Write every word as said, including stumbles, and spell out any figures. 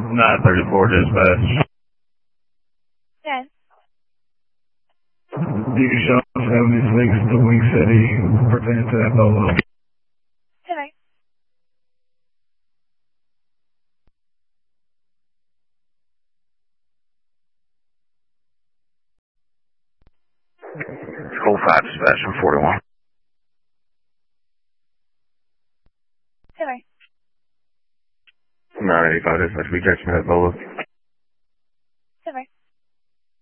nine thirty-four dispatch. Okay. Do you show seventy-six to Wing City pertaining to that bolo? Okay. School five dispatch from forty-one. Okay. nine eighty-five dispatch, we catching that bolo.